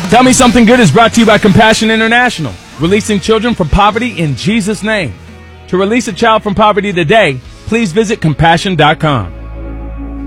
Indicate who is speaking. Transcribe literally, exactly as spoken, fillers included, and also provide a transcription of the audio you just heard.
Speaker 1: Tell Me Something Good is brought to you by Compassion International, releasing children from poverty in Jesus' name. To release a child from poverty today, please visit compassion dot com.